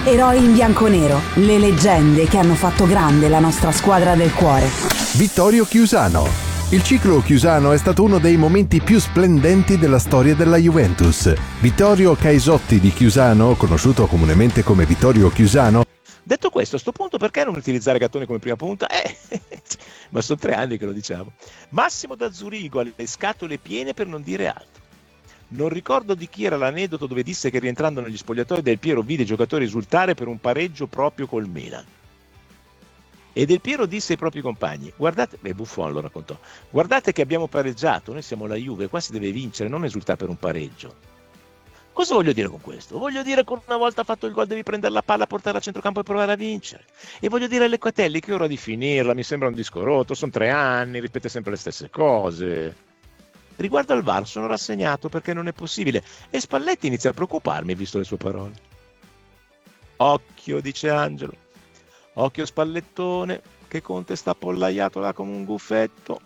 Eroi in bianconero, le leggende che hanno fatto grande la nostra squadra del cuore. Vittorio Chiusano. Il ciclo Chiusano è stato uno dei momenti più splendenti della storia della Juventus. Vittorio Caisotti di Chiusano, conosciuto comunemente come Vittorio Chiusano. Detto questo, a sto punto perché non utilizzare Gattoni come prima punta? Ma sono 3 anni che lo diciamo. Massimo da Zurigo ha le scatole piene per non dire altro. Non ricordo di chi era l'aneddoto dove disse che rientrando negli spogliatoi Del Piero vide i giocatori esultare per un pareggio proprio col Milan. E Del Piero disse ai propri compagni, guardate, Buffon lo raccontò, guardate che abbiamo pareggiato, noi siamo la Juve, qua si deve vincere, non esultare per un pareggio. Cosa voglio dire con questo? Voglio dire che una volta fatto il gol devi prendere la palla, portarla a centrocampo e provare a vincere. E voglio dire alle Lecatelli che è ora di finirla, mi sembra un disco rotto, sono 3 anni, ripete sempre le stesse cose. Riguardo al VAR sono rassegnato perché non è possibile e Spalletti inizia a preoccuparmi visto le sue parole. Occhio, dice Angelo, occhio Spallettone che Conte sta appollaiato là come un guffetto.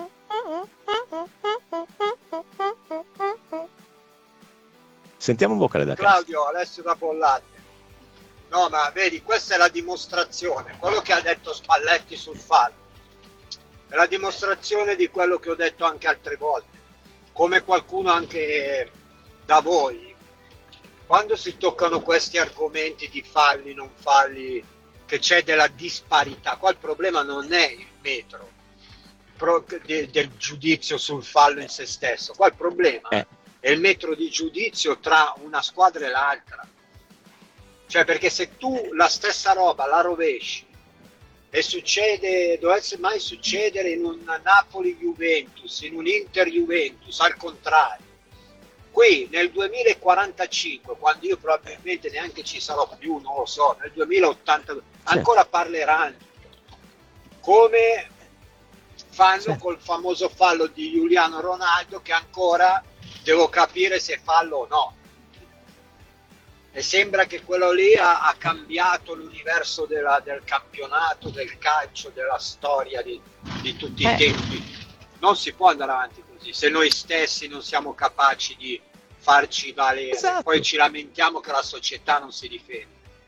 Sentiamo un vocale da casa. Claudio, Alessio da Pollate. No, ma vedi, questa è la dimostrazione, quello che ha detto Spalletti sul fallo è la dimostrazione di quello che ho detto anche altre volte. Come qualcuno anche da voi, quando si toccano questi argomenti di falli, non falli, che c'è della disparità, qua il problema non è il metro del giudizio sul fallo in se stesso, qua il problema è il metro di giudizio tra una squadra e l'altra. Cioè, perché se tu la stessa roba la rovesci e dovesse mai succedere in un Napoli-Juventus, in un Inter-Juventus, al contrario. Qui nel 2045, quando io probabilmente neanche ci sarò più, non lo so, nel 2082, ancora parleranno. Come fanno col famoso fallo di Giuliano Ronaldo, che ancora devo capire se è fallo o no. E sembra che quello lì ha cambiato l'universo del campionato, del calcio, della storia di tutti i tempi. Non si può andare avanti così se noi stessi non siamo capaci di farci valere. Esatto. Poi ci lamentiamo che la società non si difende.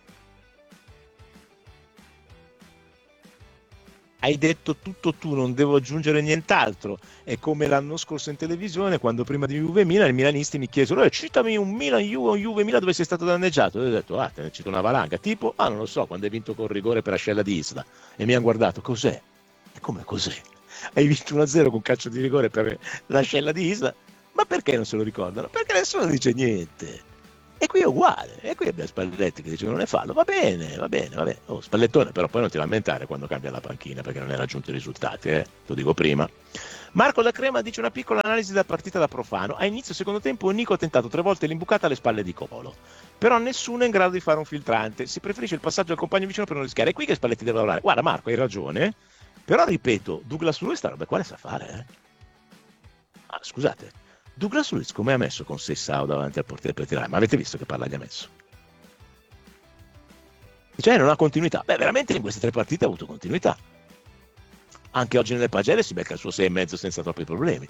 Hai detto tutto tu, non devo aggiungere nient'altro. È come l'anno scorso in televisione, quando prima di Juve Milan i milanisti mi chiesero citami un Milan Juve, un Juve Milan dove sei stato danneggiato. E ho detto te ne cito una valanga, tipo non lo so, quando hai vinto col rigore per Ascella di Isla. E mi hanno guardato, cos'è? E come cos'è? Hai vinto 1-0 con calcio di rigore per l'Ascella di Isla? Ma perché non se lo ricordano? Perché nessuno dice niente. E qui è uguale, e qui abbiamo Spalletti che dice non è fallo, va bene. Oh, Spallettone, però poi non ti lamentare quando cambia la panchina perché non hai raggiunto i risultati, lo dico prima. Marco da Crema dice una piccola analisi della partita da profano. A inizio secondo tempo Nico ha tentato 3 volte l'imbucata alle spalle di Colo, però nessuno è in grado di fare un filtrante, si preferisce il passaggio al compagno vicino per non rischiare. È qui che Spalletti deve lavorare. Guarda Marco, hai ragione, però ripeto, Douglas Luiz sta roba qua le sa fare, scusate, Douglas Luiz come ha messo con Sessao davanti al portiere per tirare? Ma avete visto che palla gli ha messo? Cioè non ha continuità. Beh, veramente in queste 3 partite ha avuto continuità. Anche oggi nelle pagelle si becca il suo 6,5 senza troppi problemi.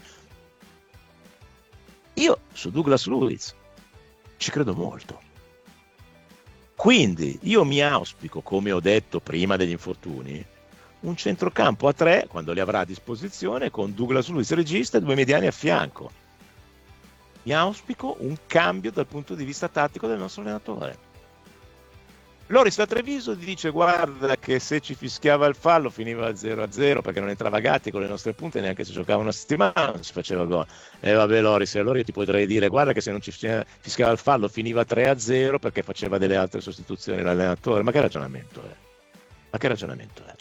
Io su Douglas Luiz ci credo molto. Quindi io mi auspico, come ho detto prima degli infortuni, un centrocampo a 3 quando li avrà a disposizione con Douglas Luiz regista e 2 mediani a fianco. Mi auspico un cambio dal punto di vista tattico del nostro allenatore. Loris da Treviso dice guarda che se ci fischiava il fallo finiva 0-0 perché non entrava Gatti con le nostre punte, neanche se giocava una settimana non si faceva gol. E vabbè Loris, allora io ti potrei dire guarda che se non ci fischiava il fallo finiva 3-0 perché faceva delle altre sostituzioni l'allenatore. Ma che ragionamento è? Ma che ragionamento è?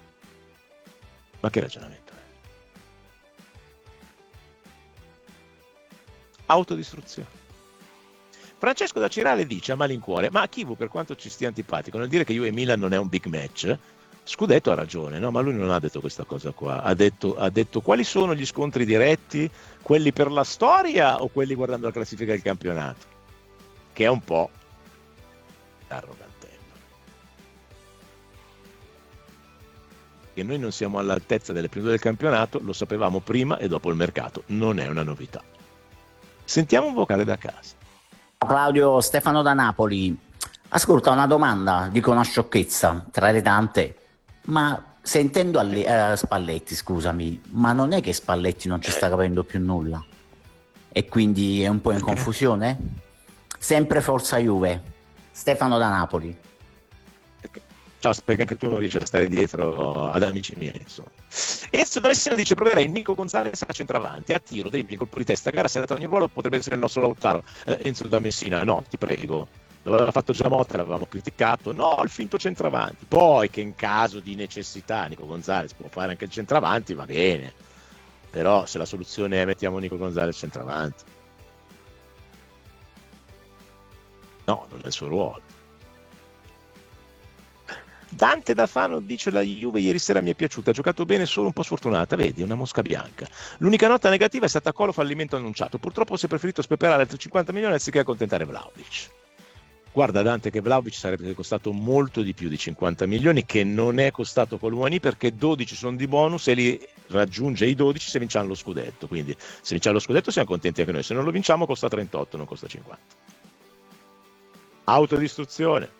Autodistruzione. Francesco da Cirale dice a malincuore ma Chivu per quanto ci stia antipatico nel dire che Juve e Milan non è un big match, Scudetto ha ragione, no? Ma lui non ha detto questa cosa qua, ha detto quali sono gli scontri diretti, quelli per la storia o quelli guardando la classifica del campionato, che è un po' arrogantello, che noi non siamo all'altezza delle prime del campionato, lo sapevamo prima e dopo il mercato, non è una novità. Sentiamo un vocale da casa. Claudio, Stefano da Napoli. Ascolta, una domanda, dico una sciocchezza tra le tante, ma sentendo Spalletti, scusami, ma non è che Spalletti non ci sta capendo più nulla? E quindi è un po' in Perché? confusione? Sempre Forza Juve, Stefano da Napoli. Ciao, perché anche tu non riesci a stare dietro ad amici miei, insomma. Enzo D'Alessio dice: proverei Nico Gonzalez a centravanti, a tiro, dribbling, colpo di testa, gara, se dato ogni ruolo potrebbe essere il nostro Lautaro. Enzo da Messina, no, ti prego. Lo aveva fatto già Motta, l'avevamo criticato. No, il finto centravanti. Poi che in caso di necessità Nico Gonzalez può fare anche il centravanti, va bene. Però se la soluzione è mettiamo Nico Gonzalez centravanti, no, non è il suo ruolo. Dante da Fano dice: la Juve ieri sera mi è piaciuta, ha giocato bene, solo un po' sfortunata, vedi, una mosca bianca. L'unica nota negativa è stata Colo, fallimento annunciato, purtroppo si è preferito sperperare altri 50 milioni anziché accontentare Vlahovic. Guarda Dante che Vlahovic sarebbe costato molto di più di 50 milioni, che non è costato Colomani, perché 12 sono di bonus e li raggiunge i 12 se vinciamo lo scudetto, quindi se vinciamo lo scudetto siamo contenti anche noi, se non lo vinciamo costa 38, non costa 50. Autodistruzione.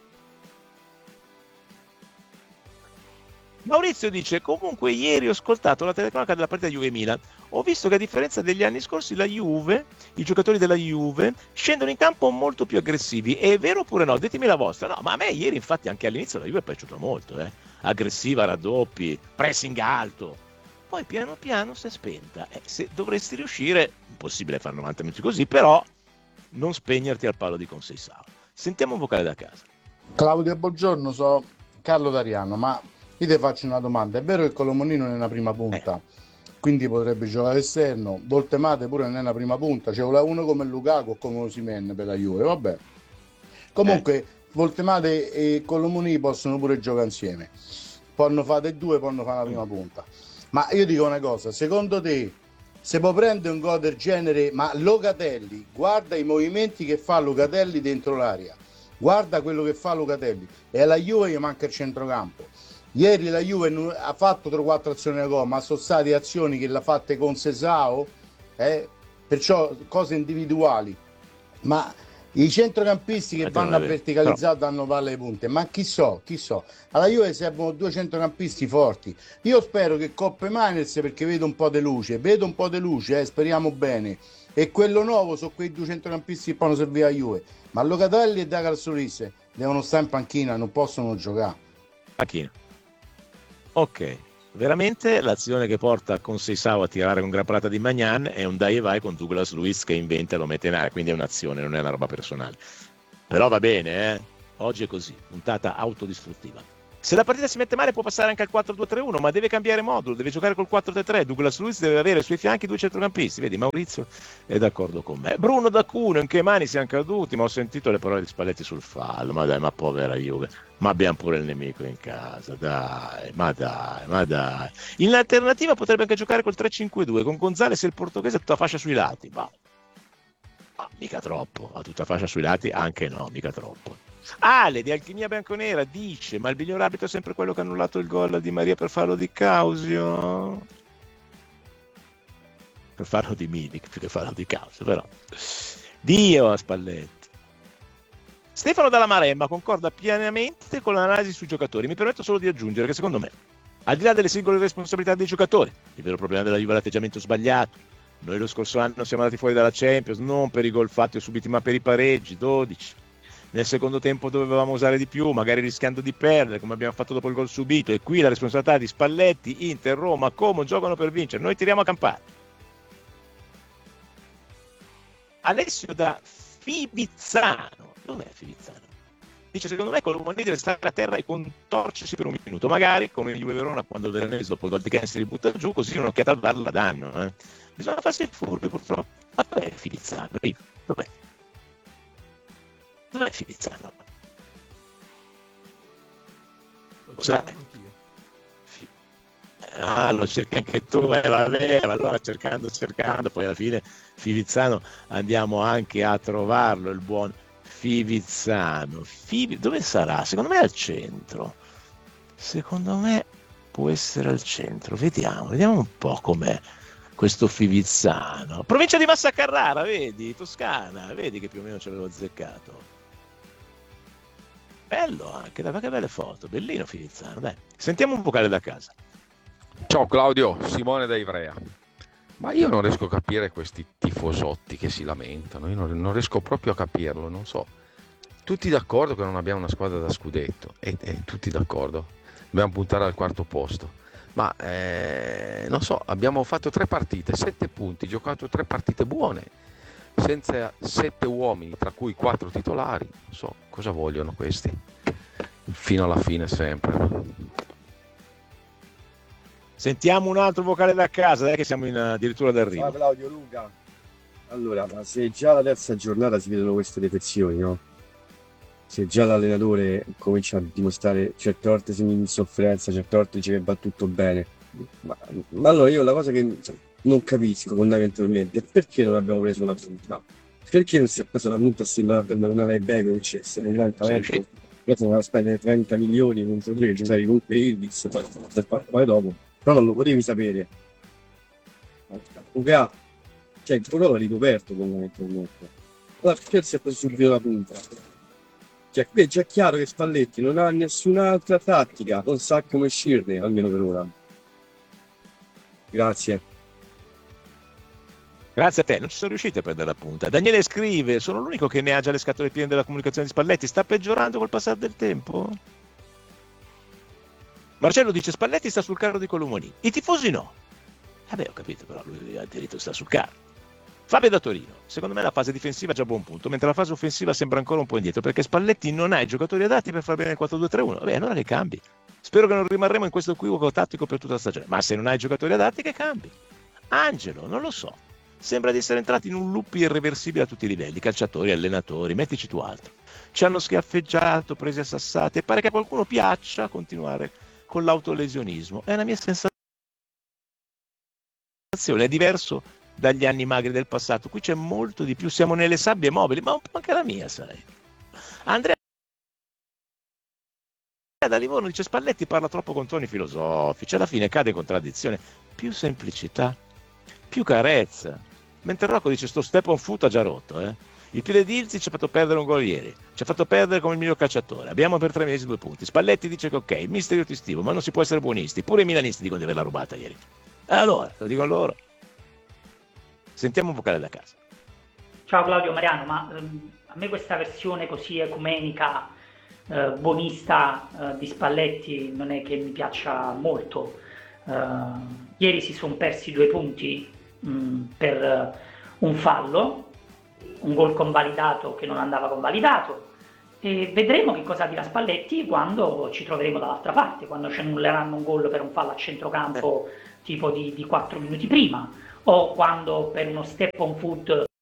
Maurizio dice: comunque ieri ho ascoltato la telecronaca della partita Juve-Milan, ho visto che a differenza degli anni scorsi la Juve, i giocatori della Juve scendono in campo molto più aggressivi, è vero oppure no? Ditemi la vostra. No, ma a me ieri infatti anche all'inizio la Juve è piaciuta molto, aggressiva, raddoppi, pressing alto, poi piano piano si è spenta, se dovresti riuscire, impossibile fare 90 minuti così, però non spegnerti al palo di Conceição. Sentiamo un vocale da casa. Claudio, buongiorno, so Carlo D'Ariano, ma io ti faccio una domanda. È vero che Colomoni non è una prima punta, quindi potrebbe giocare esterno, Voltemate pure non è una prima punta, c'è uno come Lukaku o come Osimhen per la Juve, vabbè. Comunque Voltemate e Colomoni possono pure giocare insieme, possono fare due, possono fare la prima punta. Ma io dico una cosa, secondo te se può prendere un gol del genere, ma Locatelli, guarda i movimenti che fa Locatelli dentro l'area, guarda quello che fa Locatelli, e alla Juve gli manca il centrocampo. Ieri la Juve ha fatto 3-4 azioni da gol, ma sono state azioni che l'ha fatte con Sesao, perciò cose individuali. Ma i centrocampisti che vanno a verticalizzare danno palle ai punte. Ma chi so? Alla Juve servono due centrocampisti forti. Io spero che Coppe Miners, perché vedo un po' di luce, speriamo bene. E quello nuovo sono quei due centrocampisti che possono servire a Juve. Ma Locatelli e Dagar Solisse devono stare in panchina, non possono giocare. Panchina. Ok, veramente l'azione che porta Conceição a tirare con grapplata di Magnan è un dai e vai con Douglas Luiz che inventa e lo mette in aria, quindi è un'azione, non è una roba personale. Però va bene, oggi è così, puntata autodistruttiva. Se la partita si mette male può passare anche al 4-2-3-1, ma deve cambiare modulo, deve giocare col 4-3-3. Douglas Luiz deve avere ai suoi fianchi due centrocampisti. Vedi, Maurizio è d'accordo con me. Bruno da Cuneo, in che mani siamo caduti? Ma ho sentito le parole di Spalletti sul fallo. Ma dai, ma povera Juve. Ma abbiamo pure il nemico in casa. Dai. In alternativa potrebbe anche giocare col 3-5-2, con Gonzalez e il portoghese a tutta fascia sui lati. Ma mica troppo. A tutta fascia sui lati anche no, mica troppo. Ale di Alchimia Bianconera dice: ma il miglior arbitro è sempre quello che ha annullato il gol di Maria per farlo di Causio, per farlo di Milik più che farlo di Causio, però Dio a Spalletti. Stefano Dalla Maremma concorda pienamente con l'analisi sui giocatori. Mi permetto solo di aggiungere che secondo me, al di là delle singole responsabilità dei giocatori, il vero problema della Juve è l'atteggiamento sbagliato. Noi lo scorso anno siamo andati fuori dalla Champions non per i gol fatti o subiti ma per i pareggi, 12. Nel secondo tempo dovevamo usare di più, magari rischiando di perdere, come abbiamo fatto dopo il gol subito. E qui la responsabilità di Spalletti, Inter, Roma, Como giocano per vincere. Noi tiriamo a campare. Alessio da Fivizzano. Dov'è Fivizzano? Dice: secondo me Colomani deve stare a terra e contorcersi per un minuto. Magari, come il Juve Verona, quando il Veronese dopo il gol di Ken si ributta giù, così un'occhiata al VAR la danno. Bisogna farsi furbi, purtroppo. Ma dov'è Fivizzano? Dov'è? Dov'è Fivizzano? Lo cerchi anche tu, vabbè, allora cercando, poi alla fine Fivizzano andiamo anche a trovarlo, il buon Fivizzano. Dove sarà? Secondo me è al centro. Secondo me può essere al centro. Vediamo un po' com'è questo Fivizzano. Provincia di Massa Carrara, vedi? Toscana, vedi che più o meno ci avevo azzeccato. bello anche, dai, ma che belle foto, bellino Fivizzano, dai. Sentiamo un vocale da casa. Ciao Claudio, Simone da Ivrea. Ma io non riesco a capire questi tifosotti che si lamentano, io non riesco proprio a capirlo, non so. Tutti d'accordo che non abbiamo una squadra da scudetto, e tutti d'accordo, dobbiamo puntare al quarto posto. Ma non so, abbiamo fatto 3 partite, 7 punti, giocato 3 partite buone, senza 7 uomini, tra cui 4 titolari. Non so, cosa vogliono questi? Fino alla fine sempre. Sentiamo un altro vocale da casa, dai che siamo addirittura d'arrivo. Ciao Claudio, Luca. Allora, ma se già la terza giornata si vedono queste defezioni, no? Se già l'allenatore comincia a dimostrare certe volte segni di sofferenza, certe volte dice che va tutto bene, ma allora io la cosa che non capisco fondamentalmente è perché non abbiamo preso una punta, perché non si è preso la punta a Silva per non avere Begovic, se ne talento, io sono a spendere 30 milioni contro 3 giocare con Davis poi dopo, però non lo potevi sapere. Luca, cioè il ruolo è ricoperto fondamentalmente, allora perché si è preso subito la punta? Cioè, qui è già chiaro che Spalletti non ha nessun'altra tattica, non sa come uscirne, almeno per ora. Grazie. Grazie a te, non ci sono riusciti a prendere la punta. Daniele scrive, sono l'unico che ne ha già le scatole piene della comunicazione di Spalletti, sta peggiorando col passare del tempo? Marcello dice, Spalletti sta sul carro di Colomoni, i tifosi no. Vabbè, ho capito, però lui ha il diritto di stare sul carro. Fabio da Torino, secondo me la fase difensiva è già a buon punto, mentre la fase offensiva sembra ancora un po' indietro, perché Spalletti non ha i giocatori adatti per far bene il 4-2-3-1. Vabbè, allora che cambi. Spero che non rimarremo in questo equivoco tattico per tutta la stagione, ma se non hai i giocatori adatti che cambi. Angelo, non lo so, sembra di essere entrati in un loop irreversibile a tutti i livelli, calciatori, allenatori, mettici tu altro. Ci hanno schiaffeggiato, presi a sassate, e pare che a qualcuno piaccia continuare con l'autolesionismo. È una mia sensazione, è diverso dagli anni magri del passato, qui c'è molto di più, siamo nelle sabbie mobili, ma un po' anche la mia, sai. Andrea da Livorno dice, Spalletti parla troppo con toni filosofici, alla fine cade in contraddizione, più semplicità, più carezza, mentre Rocco dice, sto step on foot ha già rotto, il piede di Ilzi ci ha fatto perdere un gol ieri, ci ha fatto perdere come il miglior calciatore, abbiamo per 3 mesi 2 punti, Spalletti dice che ok, mister io ti stimo, ma non si può essere buonisti, pure i milanisti dicono di averla rubata ieri, allora, lo dico loro. Sentiamo un vocale da casa. Ciao Claudio, Mariano, ma a me questa versione così ecumenica, buonista di Spalletti non è che mi piaccia molto. Ieri si sono persi 2 punti per un fallo, un gol convalidato che non andava convalidato, e vedremo che cosa dirà Spalletti quando ci troveremo dall'altra parte, quando ci annulleranno un gol per un fallo a centrocampo tipo di 4 minuti prima, o quando per uno step on foot